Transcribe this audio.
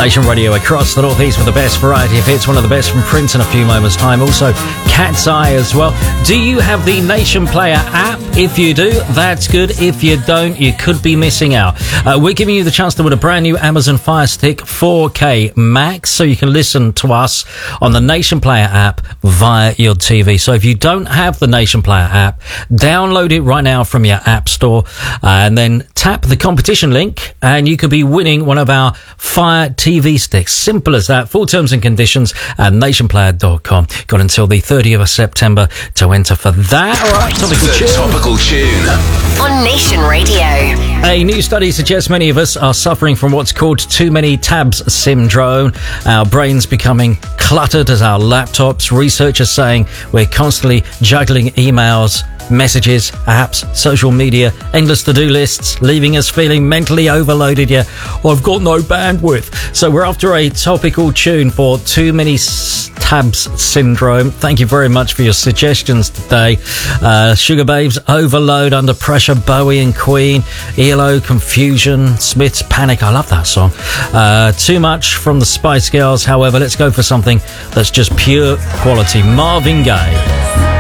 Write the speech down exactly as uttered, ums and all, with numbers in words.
Nation Radio across the northeast with the best variety of hits, one of the best from Prince in a few moments' time. Also, Cat's Eye as well. Do you have the Nation Player app? If you do, that's good. If you don't, you could be missing out. Uh, we're giving you the chance to win a brand new Amazon Fire Stick four K Max, so you can listen to us on the Nation Player app via your T V. So if you don't have the Nation Player app, download it right now from your app store, uh, and then tap the competition link, and you could be winning one of our Fire T V sticks. Simple as that. Full terms and conditions at nation player dot com. Got until the thirtieth of September to enter for that. All right, topical the tune. Topical tune on Nation Radio. A new study suggests many of us are suffering from what's called too many tabs syndrome. Our brains becoming cluttered as our laptops. Researchers saying we're constantly juggling emails, messages, apps, social media, endless to-do lists, leaving us feeling mentally overloaded. Yeah, well, I've got no bandwidth. So we're after a topical tune for too many tabs syndrome. Thank you very much for your suggestions today. Uh, Sugar Babes, Overload, Under Pressure, Bowie and Queen, E L O, Confusion, Smith's Panic. I love that song. Uh, too much from the Spice Girls. However, let's go for something that's just pure quality. Marvin Gaye.